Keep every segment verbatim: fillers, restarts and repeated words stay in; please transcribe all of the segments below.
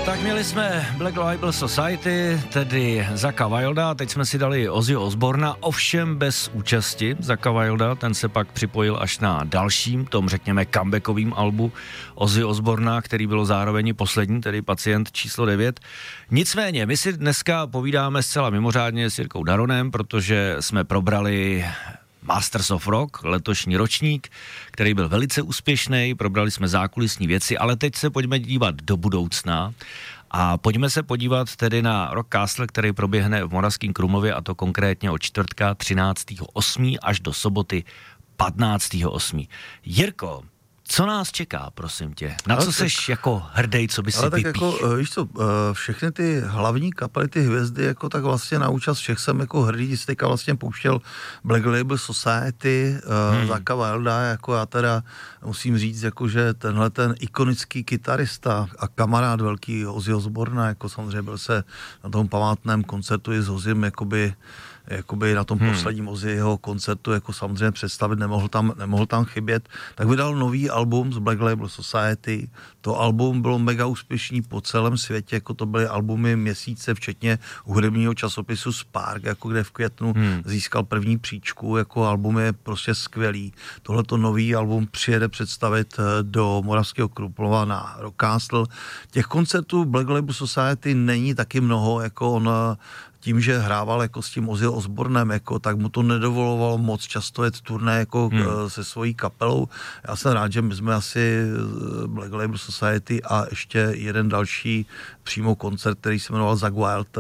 Tak měli jsme Black Label Society, tedy Zacka Wilda, teď jsme si dali Ozzyho Osbourna, ovšem bez účasti Zacka Wilda, ten se pak připojil až na dalším, tom řekněme comebackovým albu Ozzy Osbourna, který bylo zároveň poslední, tedy Pacient číslo devět. Nicméně, my si dneska povídáme zcela mimořádně s Jirkou Daronem, protože jsme probrali Masters of Rock, letošní ročník, který byl velice úspěšný, probrali jsme zákulisní věci, ale teď se pojďme dívat do budoucna a pojďme se podívat tedy na Rock Castle, který proběhne v Moravském Krumlově, a to konkrétně od čtvrtka třináctého osmého až do soboty patnáctého osmého Jirko, co nás čeká, prosím tě? Na ale co tak, seš jako hrdej, co by si ale vypích? Tak jako, víš co, všechny ty hlavní kapely, ty hvězdy, jako tak vlastně na účast všech jsem jako hrdý, jsi teďka vlastně pouštěl Black Label Society, hmm. Zacka Wilda, jako já teda musím říct, jako že tenhle ten ikonický kytarista a kamarád velký Ozzy Osbourna, jako samozřejmě byl se na tom památném koncertu i s Ozzym, jakoby jakoby na tom hmm. posledním Ozzyho koncertu jako samozřejmě představit, nemohl tam, nemohl tam chybět, tak vydal nový album z Black Label Society. To album bylo mega úspěšný po celém světě, jako to byly albumy měsíce, včetně hudebního časopisu Spark, jako kde v květnu hmm. získal první příčku, jako album je prostě skvělý. Tohleto nový album přijede představit do Moravského Krumlova na Rock Castle. Těch koncertů Black Label Society není taky mnoho, jako on tím, že hrával jako s tím Ozzy Osbournem, jako, tak mu to nedovolovalo moc často jet turné jako hmm. se svojí kapelou. Já jsem rád, že my jsme asi Black Label Society a ještě jeden další přímo koncert, který se jmenoval Zacka Wild.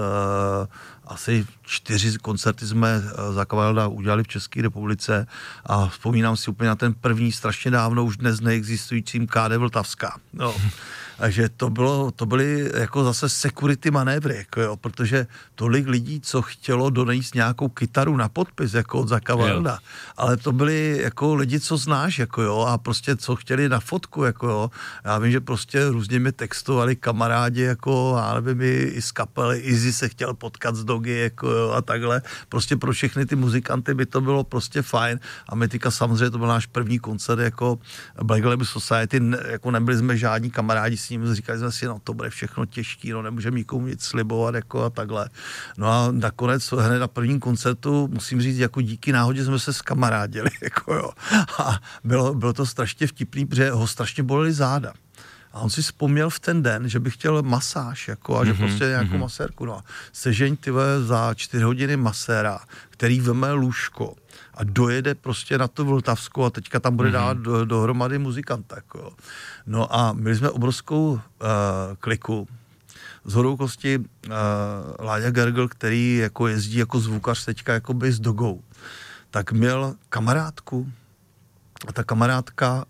Asi čtyři koncerty jsme Zacka Wilda udělali v České republice a vzpomínám si úplně na ten první strašně dávno, už dnes neexistujícím K D Vltavská. No. Takže to bylo, to byly jako zase security manévry, jako jo, protože tolik lidí, co chtělo donést nějakou kytaru na podpis, jako od Zacka Wilda, ale to byli jako lidi, co znáš, jako jo, a prostě co chtěli na fotku, jako jo. Já vím, že prostě různě mi textovali kamarádi, jako, já nevím, i z kapely, Izzy se chtěl potkat s Dogy, jako jo, a takhle. Prostě pro všechny ty muzikanty by to bylo prostě fajn a my teďka samozřejmě, to byl náš první koncert, jako Black Label Society, ne, jako nebyli jsme žádní kamarádi s ním, říkali jsme si, no to bude všechno těžký, no nemůžeme nikomu nic slibovat, jako a takhle. No a nakonec hned na prvním koncertu, musím říct, jako díky náhodě jsme se zkamarádili, jako jo. A bylo, bylo to strašně vtipný, protože ho strašně bolely záda. A on si vzpomněl v ten den, že by chtěl masáž, jako, a že mm-hmm, prostě nějakou mm-hmm. masérku. No. Sežeň, ty vole, za čtyři hodiny maséra, který veme lůžko a dojede prostě na tu Vltavskou a teďka tam bude mm-hmm. dát do, dohromady muzikanta. Jako. No a měli jsme obrovskou uh, kliku. Shodou kosti uh, Láďa Gergel, který jako jezdí jako zvukař teďka jakoby s Dogou, tak měl kamarádku, a ta kamarádka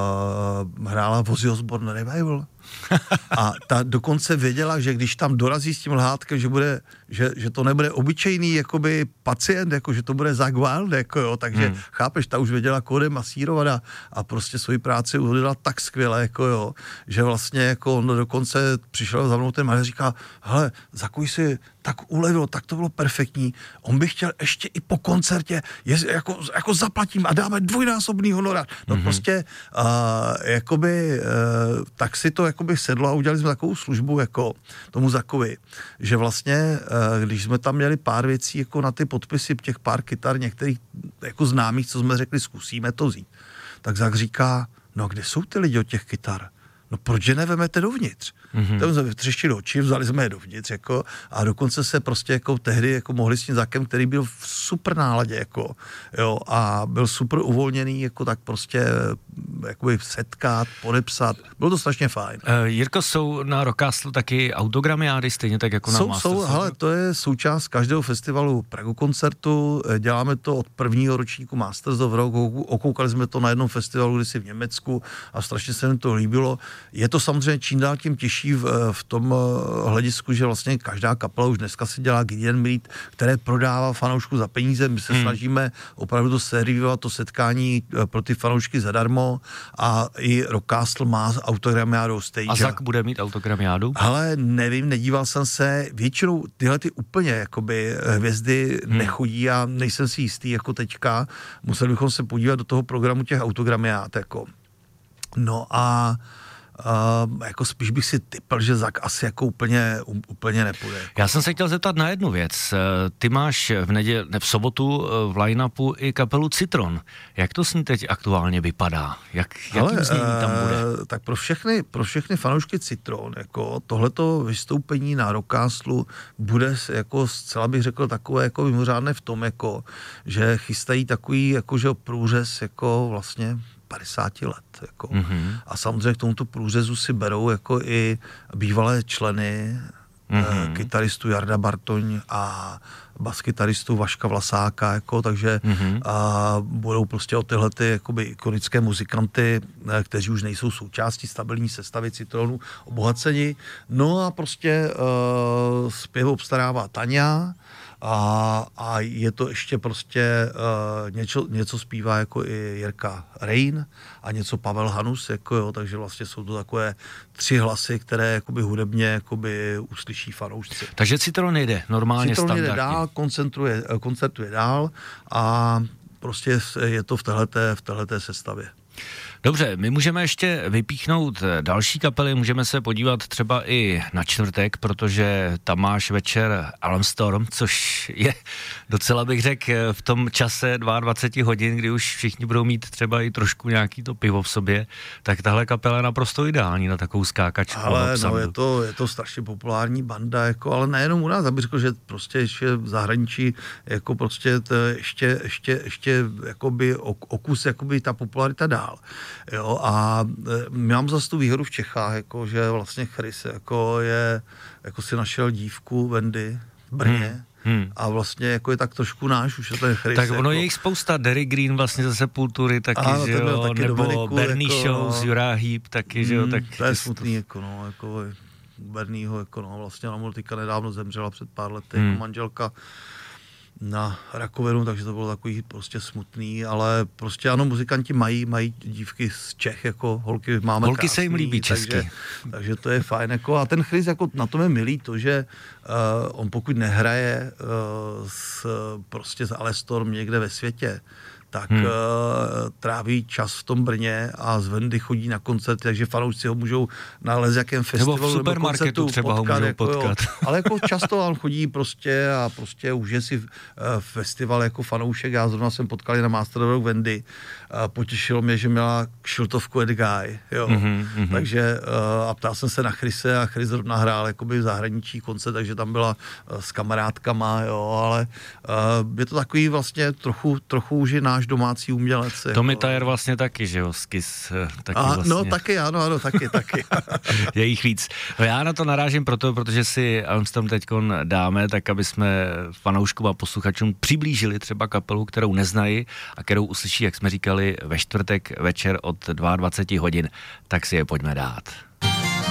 uh, hrála Ozzy Osbourne Revival. A ta dokonce věděla, že když tam dorazí s tím lhátkem, že, bude, že, že to nebude obyčejný jakoby pacient, jako, že to bude Zacka Wild, jako, jo, takže hmm. chápeš, ta už věděla kódem masírovat a, a prostě svoji práci udělala tak skvěle, jako, jo, že vlastně jako on dokonce přišel za mnou ten malý a říká, hele, Zackuj si tak ulevilo, tak to bylo perfektní, on by chtěl ještě i po koncertě, je, jako, jako zaplatím a dáme dvojnásobný honorár. No mm-hmm. prostě uh, jakoby, uh, tak si to jakoby sedlo a udělali jsme takovou službu jako tomu Zackovi, že vlastně, uh, když jsme tam měli pár věcí jako na ty podpisy těch pár kytar, některých jako známých, co jsme řekli, zkusíme to vzít, tak Zack říká, no kde jsou ty lidi od těch kytar? No proč je nevemete dovnitř? Mm-hmm. Tam jsme vytřeštili oči, vzali jsme je dovnitř, jako, a dokonce se prostě jako tehdy jako mohli s tím Zackem, který byl v super náladě, jako, jo, a byl super uvolněný, jako tak prostě jakoby setkat, podepsat. Bylo to strašně fajn. Uh, Jirko, jsou na Rock Castle taky autogramiády, stejně tak jako na jsou, Masters? Jsou, hele, to je součást každého festivalu Pragu koncertu, děláme to od prvního ročníku Masters of Rock, okoukali jsme to na jednom festivalu kdysi v Německu a strašně se mi to líbilo. Je to samozřejmě čím dál tím těžší v, v tom hledisku, že vlastně každá kapela už dneska si dělá Gideon Meet, které prodává fanoušku za peníze. My se hmm. snažíme opravdu to servírovat, to setkání pro ty fanoušky zadarmo a i Rock Castle má autogramiádu stage. A Zack bude mít autogramiádu? Ale nevím, nedíval jsem se. Většinou tyhle ty úplně jakoby hvězdy hmm. nechodí a nejsem si jistý jako teďka. Museli bychom se podívat do toho programu těch autogramiát. Jako. No a uh, jako spíš bych si typl, že Zak asi jako úplně, um, úplně nepůjde. Já jsem se chtěl zeptat na jednu věc. Ty máš v neděli, ne, v sobotu v line-upu i kapelu Citron. Jak to s ní teď aktuálně vypadá? Jak, jakým znění tam bude? Tak pro všechny, pro všechny fanoušky Citron, jako tohleto vystoupení na Rockcastlu bude jako zcela bych řekl takové jako mimořádné v tom, jako, že chystají takový jakože průřez jako vlastně padesát let. Jako. Mm-hmm. A samozřejmě k tomuto průřezu si berou jako i bývalé členy, mm-hmm. kytaristu Jarda Bartoň a baskytaristu Vaška Vlasáka, jako, takže mm-hmm. a budou prostě o tyhle ty jakoby ikonické muzikanty, kteří už nejsou součástí stabilní sestavy Citronu, obohaceni. No a prostě uh, zpěv obstarává Tania, A, a je to ještě prostě uh, něco, něco zpívá jako i Jirka Rein a něco Pavel Hanus, jako jo, takže vlastně jsou to takové tři hlasy, které jakoby hudebně jakoby uslyší fanoušci. Takže Citron jde normálně Citron standardně. jde dál, koncentruje, koncertuje dál a prostě je to v téhleté, v téhleté sestavě. Dobře, my můžeme ještě vypíchnout další kapely, můžeme se podívat třeba i na čtvrtek, protože tam máš večer Alarm Storm, což je docela bych řekl v tom čase dvacet dva hodin, kdy už všichni budou mít třeba i trošku nějaký to pivo v sobě, tak tahle kapela je naprosto ideální na takovou skákačku. Ale no, je to, je to strašně populární banda, jako, ale nejenom u nás, abych řekl, že prostě ještě v zahraničí jako prostě to ještě, ještě, ještě jakoby okus jakoby ta popularita dál. Jo, a mám zase tu výhodu v Čechách, jako, že vlastně Chris jako je, jako si našel dívku Wendy v Brně hmm, hmm. a vlastně jako je tak trošku náš, už je ten Chris. Tak ono jako, je jich spousta, Derry Green vlastně ze Sepultury taky, a, že jo, taky nebo Dominiku, Bernie jako, Show, Uriah Heep taky, že jo. Hmm, tak to je smutný, jako no, jako Bernieho, jako no, vlastně ona Multika nedávno zemřela před pár lety, hmm. jako manželka na rakovinu, takže to bylo takový prostě smutný, ale prostě ano, muzikanti mají, mají dívky z Čech, jako holky máme Holky krásný, se jim líbí česky. Takže, takže to je fajn, jako a ten Chris, jako na tom je milý to, že uh, on pokud nehraje uh, s, prostě s Alestorm někde ve světě, tak hmm. uh, tráví čas v tom Brně a z Wendy chodí na koncerty, takže fanoušci ho můžou na jakém festivalu nebo v supermarketu nebo třeba potkat, ho můžou jako, potkat. Jo. Ale jako často on chodí prostě a prostě užije si uh, festival jako fanoušek. Já zrovna jsem potkal na Master of Rock Wendy. Uh, potěšilo mě, že měla kšiltovku Ed Guy. Jo. Mm-hmm, mm-hmm. Takže uh, a ptal jsem se na Chrise a Chris zrovna hrál jakoby v zahraničí koncert, takže tam byla uh, s kamarádkama, jo, ale uh, je to takový vlastně trochu, trochu už je náš domácí umělec. Tommy jako. Thayer vlastně taky, že jo, Skis taky a, vlastně. No taky, ano, ano, taky, taky. Je jich víc. No já na to narážím proto, protože si Armstrong teďkon dáme, tak aby jsme fanouškům a posluchačům přiblížili třeba kapelu, kterou neznají a kterou uslyší, jak jsme říkali, ve čtvrtek večer od dvacet dva hodin, tak si je pojďme dát.